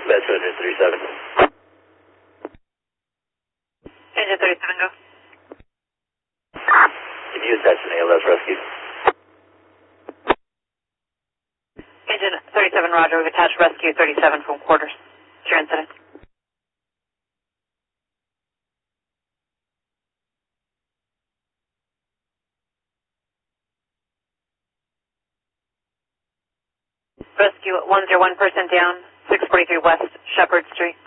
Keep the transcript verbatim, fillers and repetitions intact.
That's Engine thirty-seven. Engine thirty-seven, go. Can you attach an A L S rescue? Engine thirty-seven, roger. We've attached rescue thirty-seven from quarters. What's your incident? Rescue one zero one, person down, six forty-three West Shepherd Street.